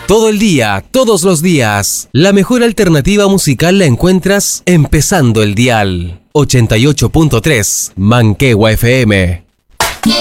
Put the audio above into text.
Todo el día, todos los días. La mejor alternativa musical la encuentras empezando el dial. 88.3 Manquehue FM.